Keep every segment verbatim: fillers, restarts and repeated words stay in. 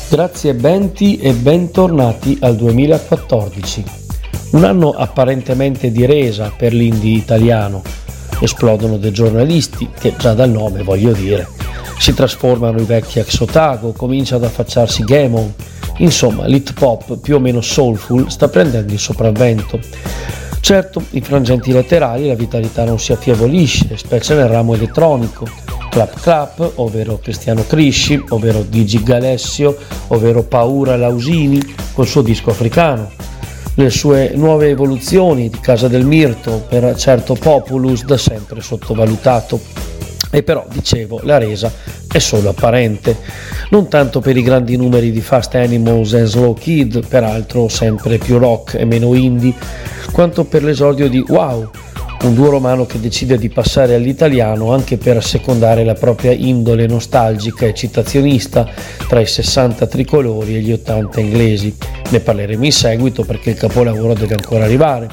Grazie Benti e bentornati al duemilaquattordici, un anno apparentemente di resa per l'indie italiano. Esplodono dei giornalisti che, già dal nome voglio dire, si trasformano i vecchi ex Otago, comincia ad affacciarsi Gaemon. Insomma, l'hip hop più o meno soulful sta prendendo il sopravvento. Certo, i frangenti laterali la vitalità non si affievolisce, specie nel ramo elettronico. Clap Clap, ovvero Cristiano Crisci, ovvero Digi Galessio, ovvero Paura Lausini col suo disco africano. Le sue nuove evoluzioni di Casa del Mirto, per certo Populus da sempre sottovalutato. E però, dicevo, la resa è solo apparente, non tanto per i grandi numeri di Fast Animals e Slow Kid, peraltro sempre più rock e meno indie, quanto per l'esordio di Wow, un duo romano che decide di passare all'italiano anche per assecondare la propria indole nostalgica e citazionista tra i sessanta tricolori e gli ottanta inglesi. Ne parleremo in seguito perché il capolavoro deve ancora arrivare.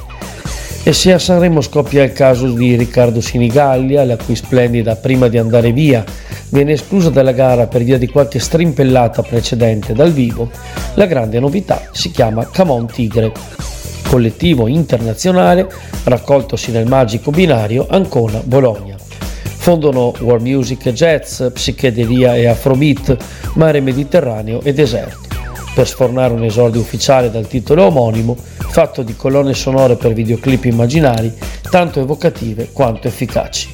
E se a Sanremo scoppia il caso di Riccardo Sinigallia, la cui splendida Prima di andare via viene esclusa dalla gara per via di qualche strimpellata precedente dal vivo, la grande novità si chiama Come On Tigre, collettivo internazionale raccoltosi nel magico binario Ancona-Bologna. Fondono world music e jazz, psichedelia e afrobeat, mare Mediterraneo e deserto, per sfornare un esordio ufficiale dal titolo omonimo, fatto di colonne sonore per videoclip immaginari, tanto evocative quanto efficaci.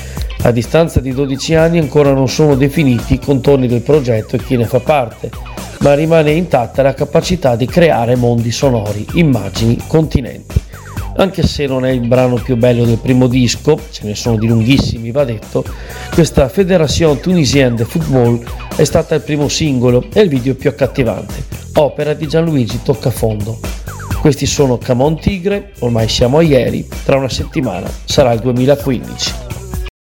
A distanza di dodici anni ancora non sono definiti i contorni del progetto e chi ne fa parte, ma rimane intatta la capacità di creare mondi sonori, immagini, continenti. Anche se non è il brano più bello del primo disco, ce ne sono di lunghissimi va detto, questa Fédération Tunisienne de Football è stata il primo singolo e il video più accattivante, opera di Gianluigi Toccafondo. Questi sono Come On Tigre, ormai siamo a ieri, tra una settimana sarà il duemilaquindici.